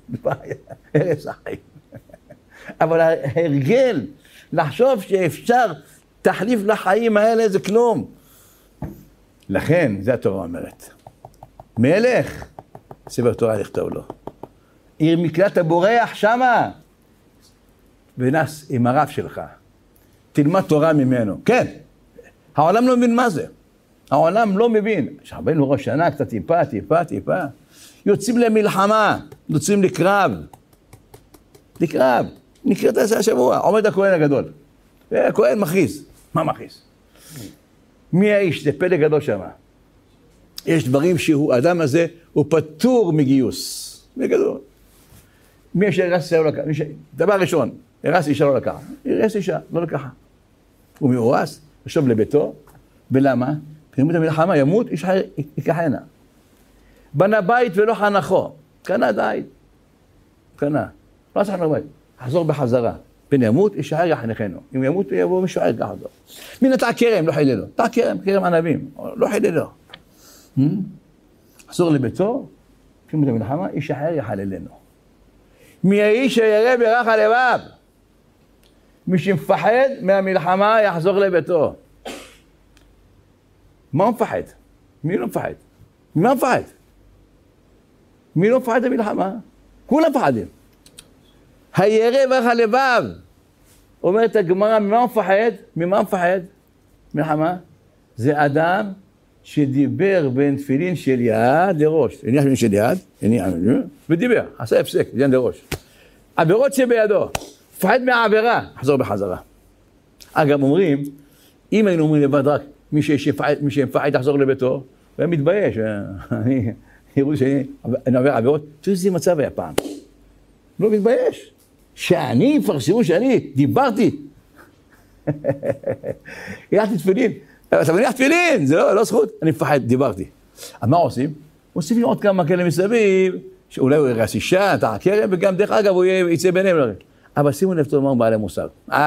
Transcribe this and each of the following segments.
בעיה, הרס החיים. אבל ההרגל, לחשוב שאפשר תחליף לחיים האלה זה כלום. לכן, זה התורה אומרת. מלך, ספר תורה לכתוב לו. עיר מקלט הבורח שמה, ונס עם הרב שלך. תלמד תורה ממנו. כן, העולם לא מבין מה זה. העולם לא מבין. שרבנו ראש שנה, קצת טיפה. יוצאים למלחמה, יוצאים לקרב. נקראת השבוע, עומד הכהן הגדול. הכהן מכריז. מה מכריז? מי האיש? זה פלא גדול שמה. יש דברים שהוא, האדם הזה, הוא פטור מגיוס. בגדול. מי שהרס אישה לא לקח? דבר ראשון, הרס אישה לא לקח. הרס אישה, לא לקחה. הוא מאורס, ישוב לביתו, ולמה? כשנמות המלחמה, ימות, איש אחר יקחנה. בנה בית ולא חנכו. קנה דייט. קנה. לא צריך לבית. חזור בחזרה. פן ימות, איש אחר יחנכנו. אם ימות, יבוא מישהו אחר ייקח אותו. מי נטע כרם, לא חילה לו. נטע כרם ענבים. לא חילה לו. חזור לביתו, כשנמות המלחמה, איש אחר יחללנו. מי האיש שירא ברח הלבב? מי שמפחד מהמלחמה יחזור לביתו. מה הוא מפחד? מי לא מפחד? ממה מפחד? מי לא מפחד המלחמה? כולם מפחדים. הירא ברח הלבב. אומרת הגמרא, ממה מפחד? ממה מפחד? מלחמה? זה אדם שדיבר בין תפילין של יד לראש. הניח תפילין של יד, ודיבר, עשה הפסק, יד לראש. עבירות שבידו, פחד מהעבירה, חזור בחזרה. אגב, אומרים, אם היינו אומרים לבד רק, מי שמפחד לחזור לביתו, הוא היה מתבייש, יראו שאני עובר עבירות, תראו שזה מצב היה פעם. לא מתבייש. שאני, פרסמו שאני, דיברתי. הלכתי תפילין. אתה מניח תפילין, זה לא זכות. אני מפחד, דיברתי. אז מה עושים? מוסיפים עוד כמה כאלה מסביב, שאולי הוא ירס אישה, אתה הכרם, וגם דרך אגב הוא יצא ביניהם. אבל שימו לב טוב מה הוא בעלי מוסר.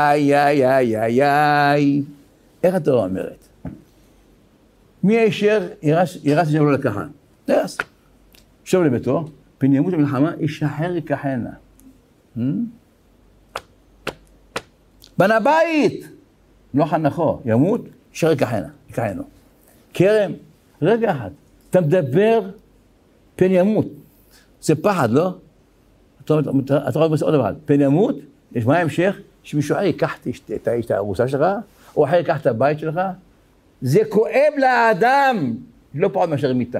איי. איך התורה אומרת? מי הישר ירס אישה לא לקחה? ירס. שוב לביתו, פן ימות המלחמה, איש אחר יקחנה. בנה בית, לא חנכו, ימות, איש אחר יקחנו. כרם, רגע אחד, אתה מדבר, פן ימות. זה פחד, לא? אתה רואה עוד דבר, פן ימות, יש מה ההמשך? שמישהו אחר ייקח את הארוסה שלך, או אחר ייקח את הבית שלך. זה כואב לאדם, לא פחות מאשר מיטה.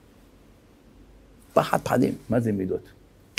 פחדים, מה זה מידות?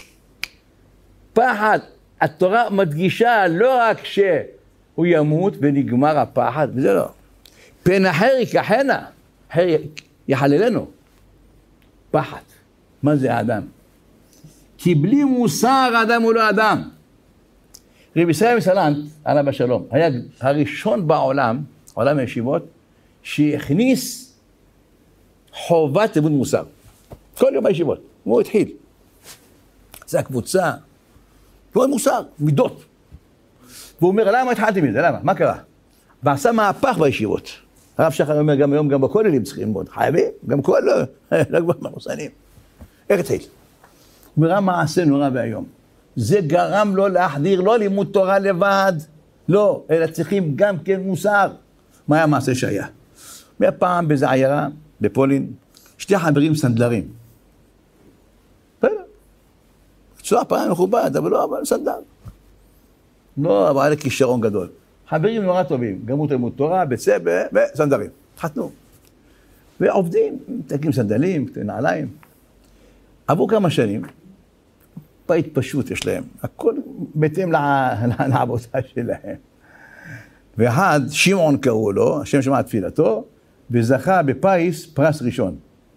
פחד, התורה מדגישה לא רק שהוא ימות ונגמר הפחד, וזה לא. פן אחר ייקחנה, אחר יחללנו. פחד, מה זה האדם? כי בלי מוסר האדם הוא לא אדם. רבי ישראל מסלנט, עליו השלום, היה הראשון בעולם, עולם הישיבות, שהכניס חובת לימוד מוסר. כל יום בישיבות, הוא התחיל. זה הקבוצה, לימוד מוסר, מידות. והוא אומר, למה התחלתי מזה? למה? מה קרה? ועשה מהפך בישיבות. הרב שחר אומר, גם היום, גם בכוללים צריכים ללמוד. חייבים, גם כל לא כבר מחוסנים. איך התחיל? הוא אומר, מעשה נורא והיום. זה גרם לו להחדיר, לא לימוד תורה לבד, לא, אלא צריכים גם כן מוסר. מה היה המעשה שהיה? מהפעם באיזו עיירה, בפולין, שתי חברים סנדלרים. בסדר. קצוע פעם מכובד, אבל לא, אבל סנדל. לא, אבל היה כישרון גדול. חברים נורא טובים, גמרו תלמוד תורה, בצבע וסנדלים. התחתנו. ועובדים, תקים סנדלים, נעליים. עברו כמה שנים, בית פשוט יש להם, הכל בהתאם לעבודה שלהם. ואחד, שמעון קראו לו, השם שמע תפילתו, וזכה בפיס פרס ראשון.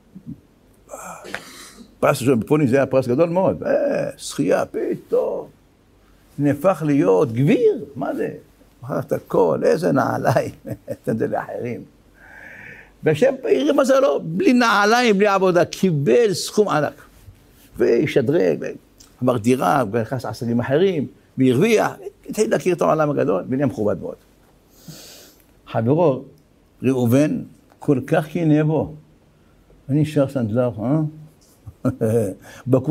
פרס ראשון בפולין זה היה פרס גדול מאוד. שחייה, פתאום. נהפך להיות גביר, מה זה? אחר את הכל, איזה נעליים, אתם זה לאחרים. והשם יראה מזלו, בלי נעליים, בלי עבודה, קיבל סכום ענק. וישדרג, עבר דירה, ונכנס עסקים אחרים, והרוויח, התחיל להכיר את העולם הגדול, ונהיה מכובד מאוד. חברו, ראובן, כל כך קינא בו. אני שר סנדלר,